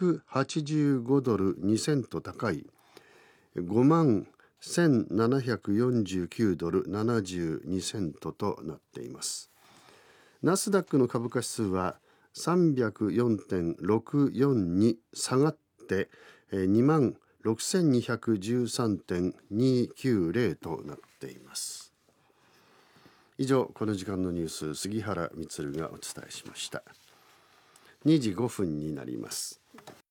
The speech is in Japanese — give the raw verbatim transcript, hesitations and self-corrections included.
くはちじゅうごドルにセント高いごまんせんななひゃくよんじゅうきゅうドルななじゅうにセントとなっています。ナスダックの株価指数は さんびゃくよんてんろくよん に下がってにまんろくせんにひゃくじゅうさんてんにきゅうゼロ となっています。以上、この時間のニュース、杉原充がお伝えしました。にじごふんになります。